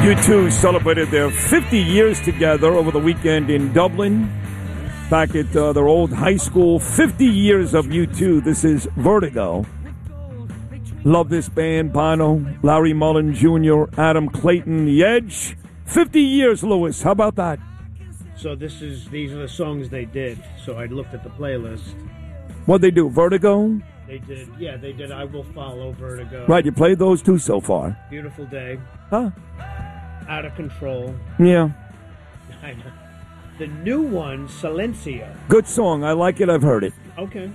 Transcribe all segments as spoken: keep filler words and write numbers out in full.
U two celebrated their fifty years together over the weekend in Dublin. Back at uh, their old high school, fifty years of U two. This is Vertigo. Love this band, Bono, Larry Mullen Junior, Adam Clayton, The Edge. fifty years, Lewis. How about that? So this is these are the songs they did. So I looked at the playlist. What'd they do, Vertigo? They did, yeah, they did I Will Follow, Vertigo. Right, you played those two so far. Beautiful Day. Huh? Out of Control. Yeah. I know. The new one, Silencio. Good song. I like it. I've heard it. Okay.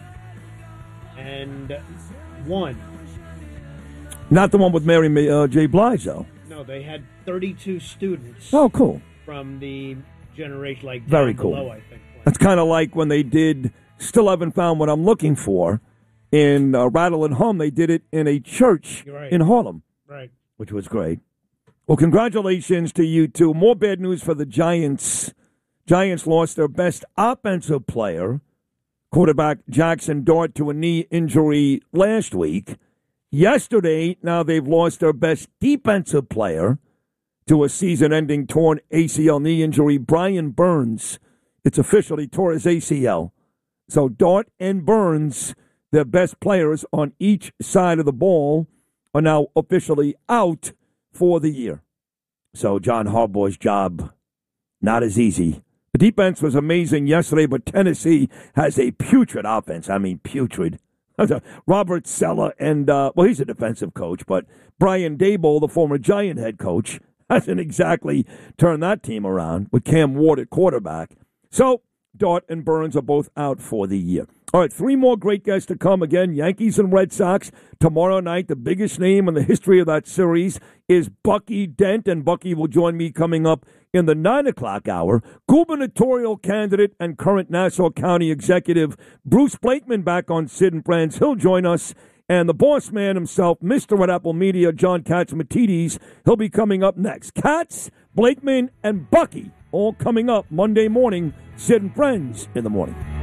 And One. Not the one with Mary uh, J. Blige, though. No, they had thirty-two students. Oh, cool. From the generation, like, down Very cool. below, I think. That's kind of like when they did Still Haven't Found What I'm Looking For in uh, Rattle and Hum. They did it in a church Right. in Harlem. Right. Which was great. Well, congratulations to you two. More bad news for the Giants. Giants lost their best offensive player, quarterback Jackson Dart, to a knee injury last week. Yesterday, now they've lost their best defensive player to a season-ending torn A C L knee injury, Brian Burns. It's official. He tore his A C L. So Dart and Burns, their best players on each side of the ball, are now officially out for the year. So John Harbaugh's job, not as easy. The defense was amazing yesterday, but Tennessee has a putrid offense. I mean, putrid. Robert Sella and, uh, well, he's a defensive coach, but Brian Daboll, the former Giant head coach, hasn't exactly turned that team around with Cam Ward at quarterback. So Dart and Burns are both out for the year. All right, three more great guests to come. Again, Yankees and Red Sox. Tomorrow night, the biggest name in the history of that series is Bucky Dent, and Bucky will join me coming up in the nine o'clock hour. Gubernatorial candidate and current Nassau County executive Bruce Blakeman back on Sid and Friends. He'll join us. And the boss man himself, Mister at Apple Media, John Katzmatidis, he'll be coming up next. Katz, Blakeman, and Bucky all coming up Monday morning. Sid and Friends in the morning.